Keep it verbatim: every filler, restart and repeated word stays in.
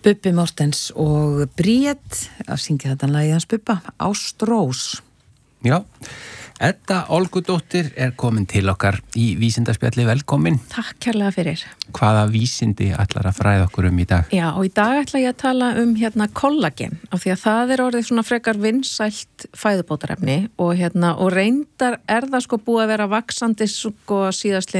Bubbi Mortens og Bríett að syngja þetta lagið hans Bubba, Ástrós. Já, Edda Olgudóttir er komin til okkar í vísindaspjalli, velkomin. Takk kærlega fyrir. Hvaða vísindi ætlar að fræða okkur um í dag? Já, og í dag ætla ég að tala um hérna kollagen, af því að það er orðið svona frekar vinsælt fæðubótarefni og hérna, og reyndar er það sko búið að vera vaxandi sko síðastliðin